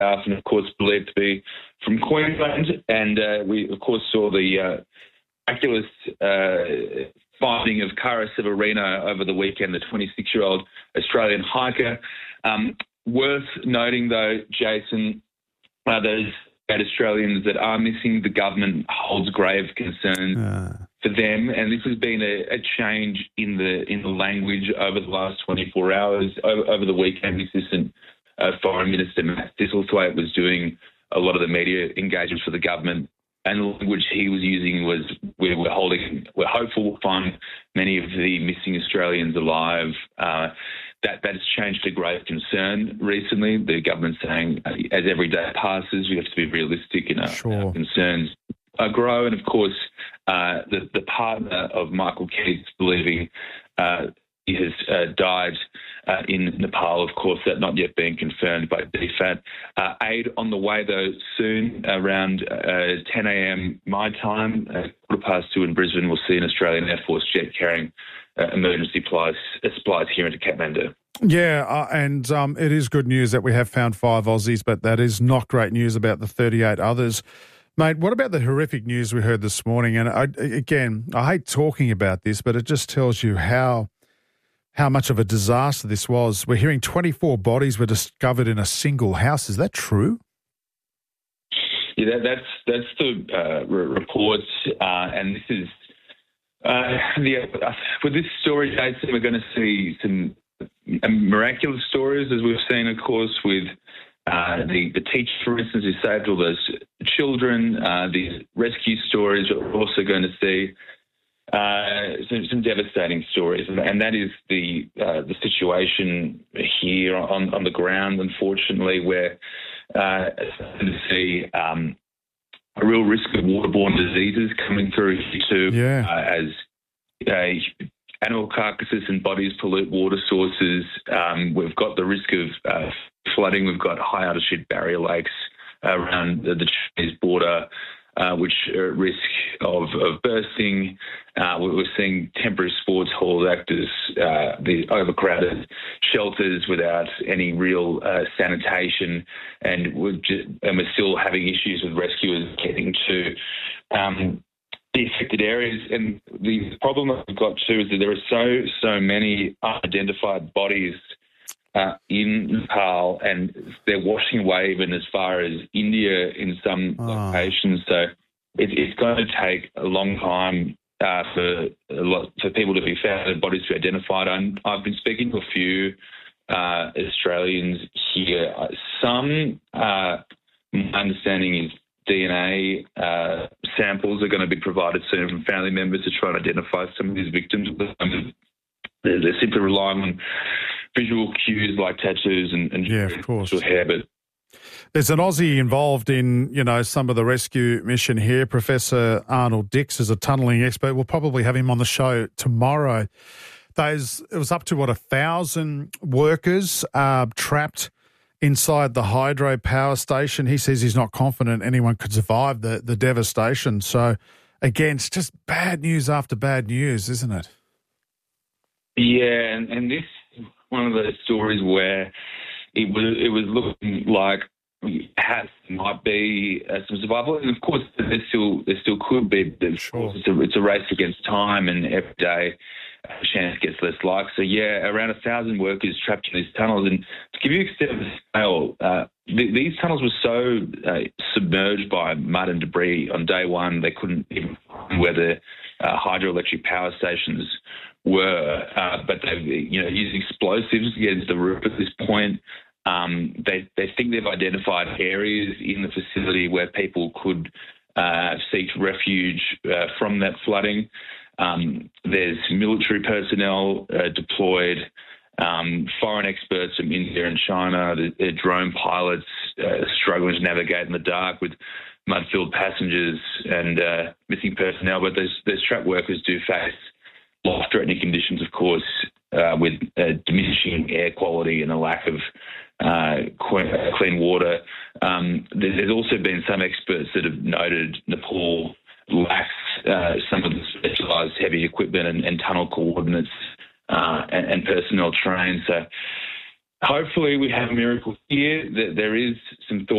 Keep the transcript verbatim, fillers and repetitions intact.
South, and of course believed to be from Queensland. And uh, we, of course, saw the uh, miraculous uh, finding of Cara Severino over the weekend, the twenty-six-year-old Australian hiker. Um, worth noting, though, Jason, uh, those eight Australians that are missing, the government holds grave concern uh. for them, and this has been a, a change in the in the language over the last twenty-four hours. Over, over the weekend, the Assistant uh, Foreign Minister Matt Thistlethwaite was doing a lot of the media engagements for the government, and the language he was using was we're, we're holding, we're hopeful we'll find many of the missing Australians alive. Uh, that that has changed to grave concern recently. The government's saying uh, as every day passes, we have to be realistic and our, sure. our concerns uh, grow. And of course, uh, the, the partner of Michael Keats believing uh, he has uh, died uh, in Nepal, of course, that not yet being confirmed by D FAT. Uh, aid on the way, though, soon, around uh, ten a.m. my time, uh, quarter past two in Brisbane, we'll see an Australian Air Force jet carrying uh, emergency supplies, uh, supplies here into Kathmandu. Yeah, uh, and um, it is good news that we have found five Aussies, but that is not great news about the thirty-eight others. Mate, what about the horrific news we heard this morning? And I, again, I hate talking about this, but it just tells you how how much of a disaster this was. We're hearing twenty-four bodies were discovered in a single house. Is that true? Yeah, that, that's that's the uh, re- report, uh, and this is uh, the, uh, with this story, Jason, we're going to see some miraculous stories, as we've seen, of course, with uh, the, the teacher, for instance, who saved all those children. Uh, these rescue stories, we're also going to see uh, some, some devastating stories, and, and that is the uh, the situation here on, on the ground, unfortunately, where uh, to see um, a real risk of waterborne diseases coming through here too, yeah. uh, as uh, animal carcasses and bodies pollute water sources. Um, we've got the risk of uh, flooding. We've got high altitude barrier lakes around the, the Chinese border, uh, which are at risk of, of bursting. Uh, we're seeing temporary sports halls act as uh, the overcrowded shelters without any real uh, sanitation, and we're, just, and we're still having issues with rescuers getting to um, the affected areas. And the problem that we've got too is that there are so, so many unidentified bodies uh, in Nepal, and they're washing away even as far as India in some oh. locations. So it, it's going to take a long time uh, for a lot, for people to be found and bodies to be identified. I'm, I've been speaking to a few uh, Australians here. Some, uh, my understanding is, D N A uh, samples are going to be provided soon from family members to try and identify some of these victims. They're, they're simply relying on visual cues like tattoos and, and yeah, of course. hair. But there's an Aussie involved in, you know, some of the rescue mission here. Professor Arnold Dix is a tunnelling expert. We'll probably have him on the show tomorrow. Those it was up to what a thousand workers uh, trapped inside the hydro power station. He says he's not confident anyone could survive the, the devastation. So, again, it's just bad news after bad news, isn't it? Yeah, and, and this is one of those stories where it was it was looking like has might be uh, some survival, and of course there still there still could be. But sure. it's, a, it's a race against time, and every day uh, chance gets less likely. So yeah, around a thousand workers trapped in these tunnels, and to give you a extent of the scale, uh, th- these tunnels were so uh, submerged by mud and debris on day one they couldn't even find where the uh, hydroelectric power stations were, uh, but they've you know used explosives against the roof at this point. Um, they they think they've identified areas in the facility where people could uh, seek refuge uh, from that flooding. Um, there's military personnel uh, deployed, um, foreign experts from India and China, the, the drone pilots uh, struggling to navigate in the dark with mud-filled passengers and uh, missing personnel. But those, those trapped workers do face life-threatening conditions, of course, uh, with uh, diminishing air quality and a lack of uh, clean water. Um, there's also been some experts that have noted Nepal lacks uh, some of the specialised heavy equipment and, and tunnel coordinates uh, and, and personnel trained. So Hopefully we have a miracle here. There is some thought